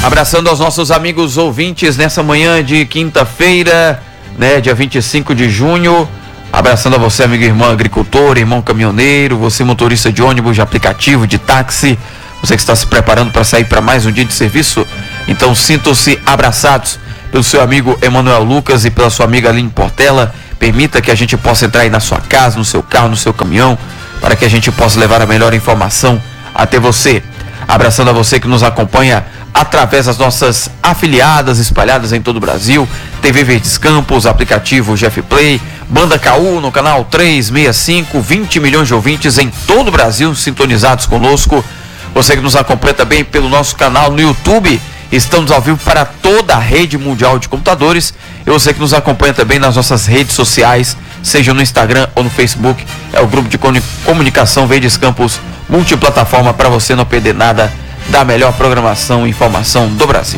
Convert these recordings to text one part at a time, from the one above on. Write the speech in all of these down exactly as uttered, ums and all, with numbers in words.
Abraçando aos nossos amigos ouvintes nessa manhã de quinta-feira, né, dia vinte e cinco de junho. Abraçando a você, amigo e irmão agricultor, irmão caminhoneiro, você motorista de ônibus, de aplicativo, de táxi, você que está se preparando para sair para mais um dia de serviço. Então sintam-se abraçados pelo seu amigo Emanuel Lucas e pela sua amiga Aline Portela. Permita que a gente possa entrar aí na sua casa, no seu carro, no seu caminhão, para que a gente possa levar a melhor informação até você. Abraçando a você que nos acompanha através das nossas afiliadas espalhadas em todo o Brasil, T V Verdes Campos, aplicativo Jeff Play, Banda K U no canal trezentos e sessenta e cinco, vinte milhões de ouvintes em todo o Brasil sintonizados conosco. Você que nos acompanha também pelo nosso canal no YouTube, estamos ao vivo para toda a rede mundial de computadores. E você que nos acompanha também nas nossas redes sociais, seja no Instagram ou no Facebook, é o grupo de comunicação Verdes Campos multiplataforma, para você não perder nada da melhor programação e informação do Brasil.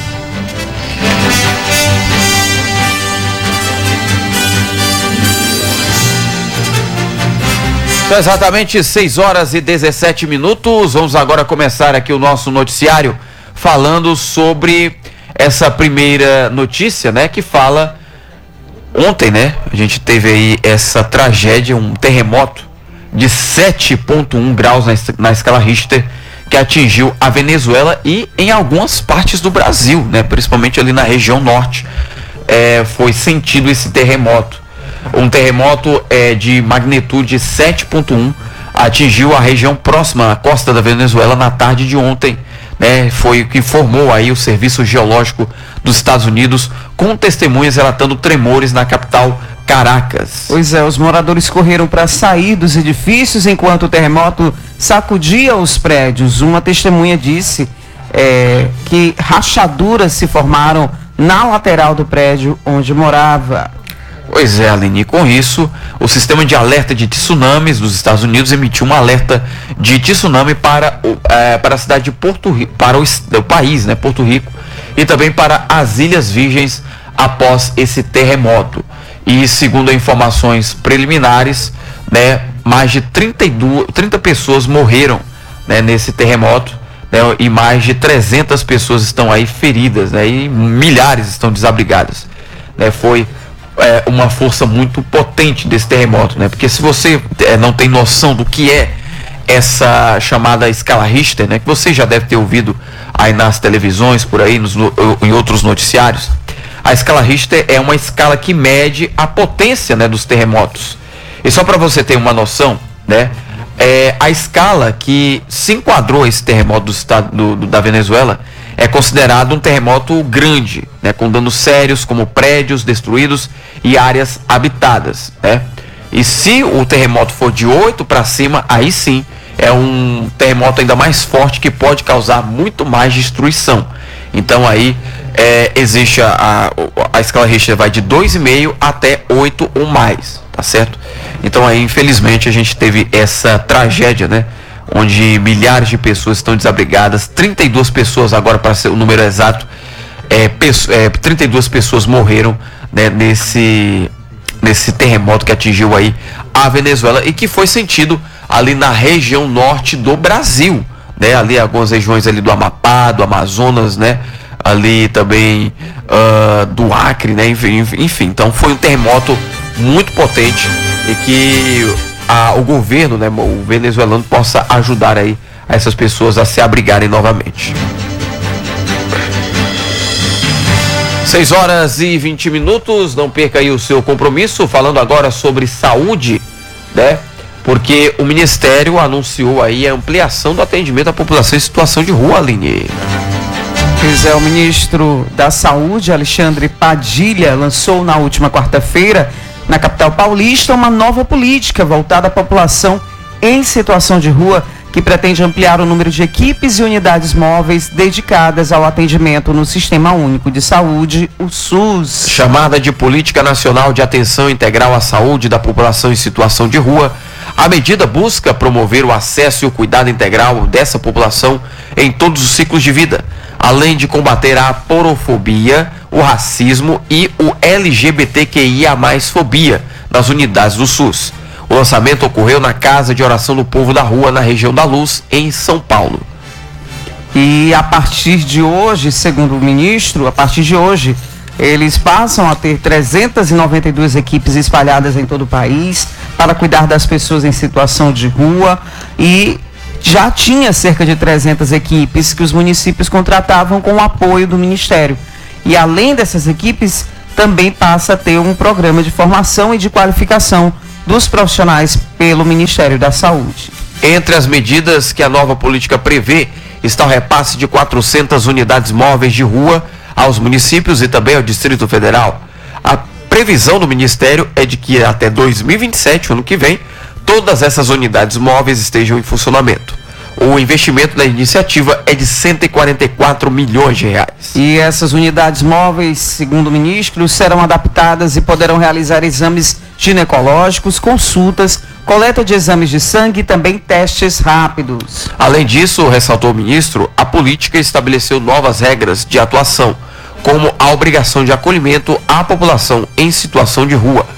São exatamente seis horas e dezessete minutos. Vamos agora começar aqui o nosso noticiário falando sobre essa primeira notícia, né, que fala ontem, né, a gente teve aí essa tragédia, um terremoto de sete ponto um graus na, na escala Richter, que atingiu a Venezuela e em algumas partes do Brasil, né, principalmente ali na região norte, é, foi sentido esse terremoto. Um terremoto é, de magnitude sete ponto um atingiu a região próxima à costa da Venezuela na tarde de ontem, né, foi o que informou aí o Serviço Geológico dos Estados Unidos, com testemunhas relatando tremores na capital Caracas. Pois é, os moradores correram para sair dos edifícios enquanto o terremoto sacudia os prédios. Uma testemunha disse é, que rachaduras se formaram na lateral do prédio onde morava. Pois é, Aline, com isso, o sistema de alerta de tsunamis dos Estados Unidos emitiu um alerta de tsunami para, é, para a cidade de Porto Rico, para o, o país, né, Porto Rico, e também para as Ilhas Virgens após esse terremoto. E segundo informações preliminares, né, mais de trinta e duas, trinta pessoas morreram, né, nesse terremoto, né, e mais de trezentas pessoas estão aí feridas, né, e milhares estão desabrigadas. Né, foi é, uma força muito potente desse terremoto, né, porque se você é, não tem noção do que é essa chamada escala Richter, né, que você já deve ter ouvido aí nas televisões, por aí, nos, em outros noticiários. A escala Richter é uma escala que mede a potência, né, dos terremotos. E só para você ter uma noção, né, é, a escala que se enquadrou esse terremoto do estado do, do, da Venezuela é considerado um terremoto grande, né, com danos sérios como prédios destruídos e áreas habitadas, né? E se o terremoto for de oito para cima, aí sim é um terremoto ainda mais forte que pode causar muito mais destruição. Então aí é, existe a, a, a escala Richter vai de dois vírgula cinco até oito ou mais, tá certo? Então aí infelizmente a gente teve essa tragédia, né? Onde milhares de pessoas estão desabrigadas, trinta e duas pessoas, agora para ser o número exato, é, peço, é, trinta e duas pessoas morreram, né, nesse, nesse terremoto que atingiu aí a Venezuela e que foi sentido ali na região norte do Brasil, né? Ali algumas regiões ali do Amapá, do Amazonas, né? Ali também uh, do Acre, né? Enfim, enfim, então foi um terremoto muito potente e que a, o governo, né, o venezuelano, possa ajudar aí essas pessoas a se abrigarem novamente. seis horas e vinte minutos, não perca aí o seu compromisso, falando agora sobre saúde, né? Porque o Ministério anunciou aí a ampliação do atendimento à população em situação de rua, Aline. Pois é, o ministro da Saúde, Alexandre Padilha, lançou na última quarta-feira, na capital paulista, uma nova política voltada à população em situação de rua, que pretende ampliar o número de equipes e unidades móveis dedicadas ao atendimento no Sistema Único de Saúde, o SUS. Chamada de Política Nacional de Atenção Integral à Saúde da População em Situação de Rua, a medida busca promover o acesso e o cuidado integral dessa população em todos os ciclos de vida, além de combater a aporofobia, o racismo e o L G B T Q I A mais fobia nas unidades do SUS. O lançamento ocorreu na Casa de Oração do Povo da Rua, na região da Luz, em São Paulo. E a partir de hoje, segundo o ministro, a partir de hoje, eles passam a ter trezentas e noventa e duas equipes espalhadas em todo o país para cuidar das pessoas em situação de rua, e já tinha cerca de trezentas equipes que os municípios contratavam com o apoio do Ministério. E além dessas equipes, também passa a ter um programa de formação e de qualificação dos profissionais pelo Ministério da Saúde. Entre as medidas que a nova política prevê está o repasse de quatrocentas unidades móveis de rua aos municípios e também ao Distrito Federal. A previsão do Ministério é de que até dois mil e vinte e sete, ano que vem, todas essas unidades móveis estejam em funcionamento. O investimento da iniciativa é de cento e quarenta e quatro milhões de reais. E essas unidades móveis, segundo o ministro, serão adaptadas e poderão realizar exames ginecológicos, consultas, coleta de exames de sangue e também testes rápidos. Além disso, ressaltou o ministro, a política estabeleceu novas regras de atuação, como a obrigação de acolhimento à população em situação de rua.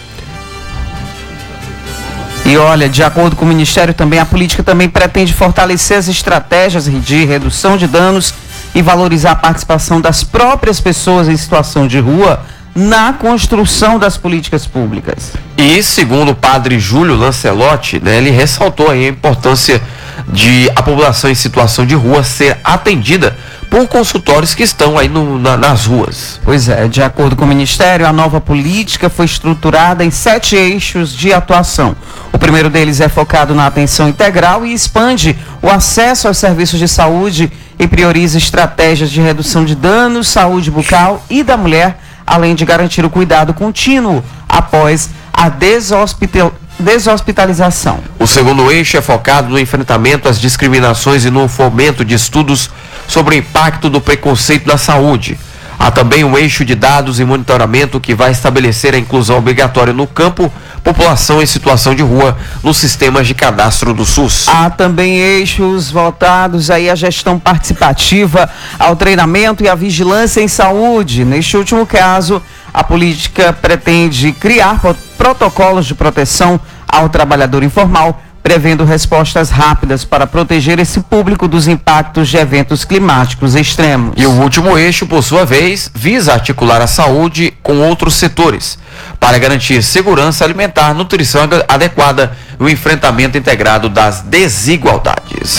E olha, de acordo com o Ministério também, a política também pretende fortalecer as estratégias de redução de danos e valorizar a participação das próprias pessoas em situação de rua na construção das políticas públicas. E segundo o padre Júlio Lancelotti, né, ele ressaltou aí a importância de a população em situação de rua ser atendida por consultórios que estão aí no, na, nas ruas. Pois é, de acordo com o Ministério, a nova política foi estruturada em sete eixos de atuação. O primeiro deles é focado na atenção integral e expande o acesso aos serviços de saúde e prioriza estratégias de redução de danos, saúde bucal e da mulher, além de garantir o cuidado contínuo após a deshospital... deshospitalização. O segundo eixo é focado no enfrentamento às discriminações e no fomento de estudos sobre o impacto do preconceito na saúde. Há também um eixo de dados e monitoramento que vai estabelecer a inclusão obrigatória no campo, população em situação de rua, nos sistemas de cadastro do SUS. Há também eixos voltados aí à gestão participativa, ao treinamento e à vigilância em saúde. Neste último caso, a política pretende criar protocolos de proteção ao trabalhador informal, prevendo respostas rápidas para proteger esse público dos impactos de eventos climáticos extremos. E o último eixo, por sua vez, visa articular a saúde com outros setores, para garantir segurança alimentar, nutrição adequada e o enfrentamento integrado das desigualdades.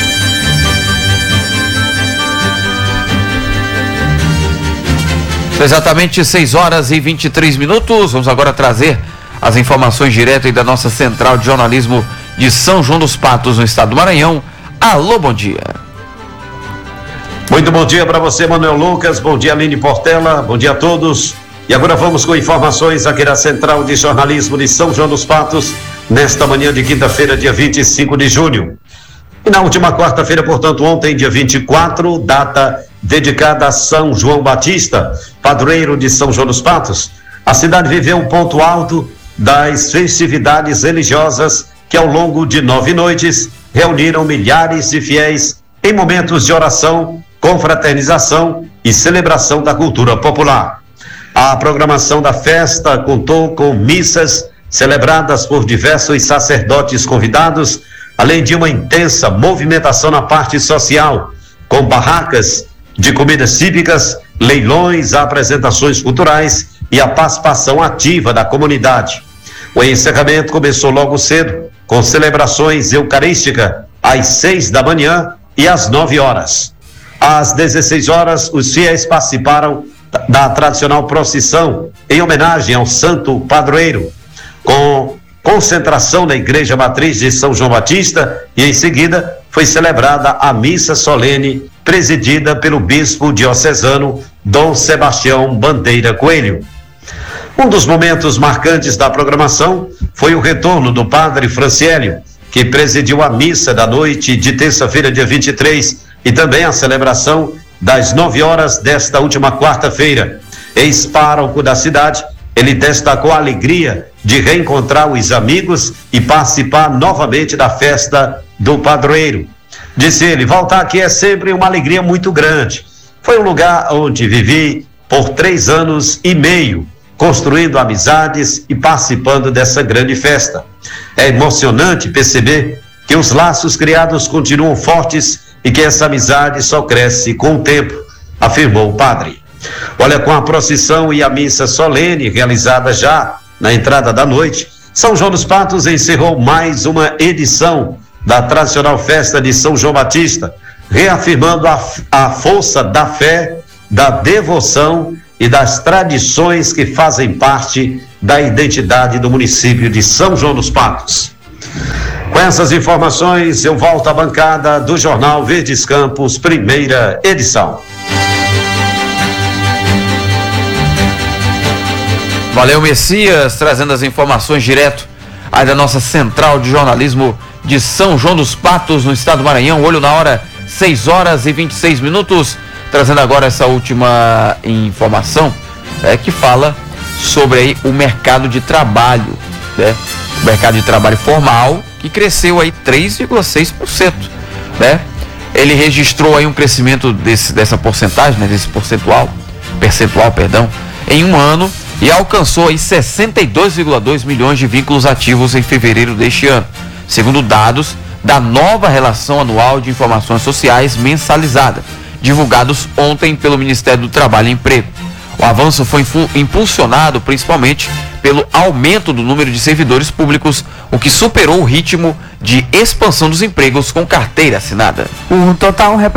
São exatamente seis horas e vinte e três minutos. Vamos agora trazer as informações direto aí da nossa central de jornalismo de São João dos Patos, no estado do Maranhão. Alô, bom dia. Muito bom dia para você, Manuel Lucas. Bom dia, Aline Portela. Bom dia a todos. E agora vamos com informações aqui da Central de Jornalismo de São João dos Patos, nesta manhã de quinta-feira, dia vinte e cinco de junho. E na última quarta-feira, portanto, ontem, dia vinte e quatro, data dedicada a São João Batista, padroeiro de São João dos Patos, a cidade viveu um ponto alto das festividades religiosas que ao longo de nove noites reuniram milhares de fiéis em momentos de oração, confraternização e celebração da cultura popular. A programação da festa contou com missas celebradas por diversos sacerdotes convidados, além de uma intensa movimentação na parte social, com barracas de comidas típicas, leilões, apresentações culturais e a participação ativa da comunidade. O encerramento começou logo cedo, com celebrações eucarísticas às seis da manhã e às nove horas. Às dezesseis horas, os fiéis participaram da tradicional procissão em homenagem ao santo padroeiro, com concentração na Igreja Matriz de São João Batista, e em seguida foi celebrada a missa solene presidida pelo bispo diocesano Dom Sebastião Bandeira Coelho. Um dos momentos marcantes da programação foi o retorno do padre Franciélio, que presidiu a missa da noite de terça-feira, dia vinte e três, e também a celebração das nove horas desta última quarta-feira. Ex-pároco da cidade, ele destacou a alegria de reencontrar os amigos e participar novamente da festa do padroeiro. Disse ele: voltar aqui é sempre uma alegria muito grande. Foi um lugar onde vivi por três anos e meio, construindo amizades e participando dessa grande festa. É emocionante perceber que os laços criados continuam fortes e que essa amizade só cresce com o tempo, afirmou o padre. Olha, com a procissão e a missa solene realizada já na entrada da noite, São João dos Patos encerrou mais uma edição da tradicional festa de São João Batista, reafirmando a, a força da fé, da devoção e das tradições que fazem parte da identidade do município de São João dos Patos. Com essas informações, eu volto à bancada do Jornal Verdes Campos, primeira edição. Valeu, Messias, trazendo as informações direto aí da nossa central de jornalismo de São João dos Patos, no estado do Maranhão. Olho na hora, seis horas e vinte e seis minutos, trazendo agora essa última informação, é, que fala sobre aí o mercado de trabalho, né? O mercado de trabalho formal, que cresceu aí três vírgula seis por cento, né? Ele registrou aí um crescimento desse, dessa porcentagem, né? Desse percentual, percentual, perdão, em um ano, e alcançou aí sessenta e dois vírgula dois milhões de vínculos ativos em fevereiro deste ano, segundo dados da nova Relação Anual de Informações Sociais mensalizada, divulgados ontem pelo Ministério do Trabalho e Emprego. O avanço foi impulsionado principalmente pelo aumento do número de servidores públicos, o que superou o ritmo de expansão dos empregos com carteira assinada. O total